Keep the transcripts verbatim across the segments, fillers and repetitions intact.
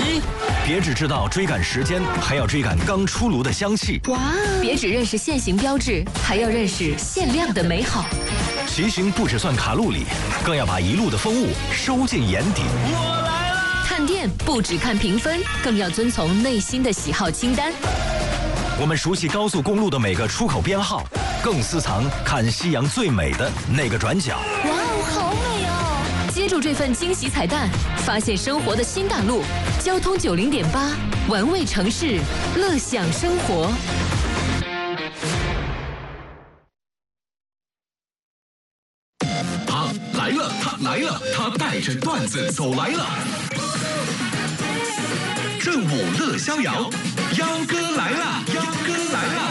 一，别只知道追赶时间，还要追赶刚出炉的香气。 哇！别只认识限行标志，还要认识限量的美好。 骑行不只算卡路里，更要把一路的风物收进眼底。 我来了！看店不只看评分，更要遵从内心的喜好清单。 我们熟悉高速公路的每个出口编号，更私藏看夕阳最美的那个转角。 哇哦，好美哦！接住这份惊喜彩蛋，发现生活的新大陆。交通九零点八，玩味城市，乐享生活。 他来了，他来了，他带着段子走来了。正午乐逍遥，幺哥来了，幺哥来了。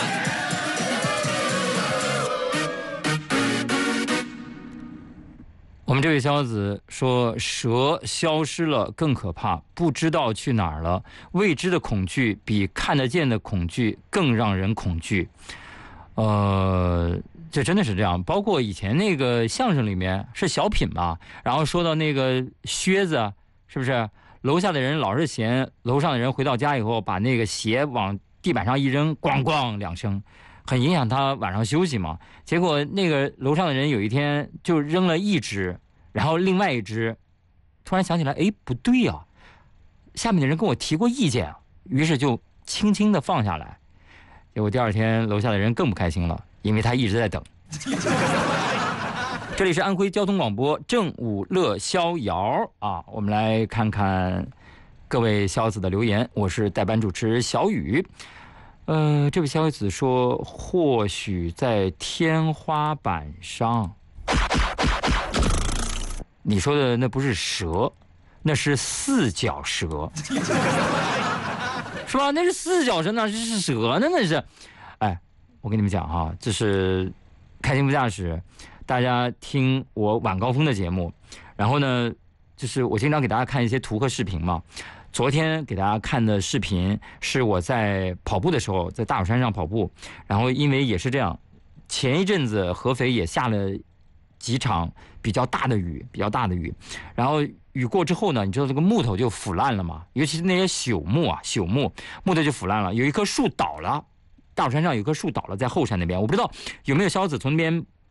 我们这位小子说，蛇消失了更可怕，不知道去哪儿了。未知的恐惧比看得见的恐惧更让人恐惧。呃，这真的是这样。包括以前那个相声里面是小品嘛，然后说到那个靴子，是不是？楼下的人老是嫌楼上的人回到家以后把那个鞋往地板上一扔，咣咣两声，很影响他晚上休息嘛。结果那个楼上的人有一天就扔了一只，然后另外一只突然想起来，哎，不对啊，下面的人跟我提过意见，于是就轻轻地放下来。结果第二天楼下的人更不开心了，因为他一直在等。这里是安徽交通广播正午乐逍遥啊，我们来看看各位小子的留言。我是代班主持小雨。呃，这位小子说，或许在天花板上。你说的那不是蛇，那是四脚蛇，是吧？那是四脚蛇，那是蛇呢？那是。哎，我跟你们讲哈，这是开心不驾驶。大家听我晚高峰的节目，然后呢，就是我经常给大家看一些图和视频嘛。昨天给大家看的视频是我在跑步的时候，在大雪山上跑步，然后因为也是这样，前一阵子合肥也下了几场比较大的雨，比较大的雨，然后雨过之后呢，你知道这个木头就腐烂了嘛，尤其是那些朽木啊，朽木木头就腐烂了，有一棵树倒了。大雪山上有棵树倒了，在后山那边，我不知道有没有小子从那边